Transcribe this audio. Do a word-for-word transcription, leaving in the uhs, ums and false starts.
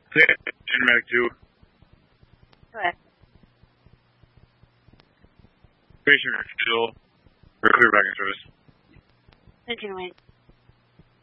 Medic two. Go ahead. Patient still. We're clear back in service. Continuing.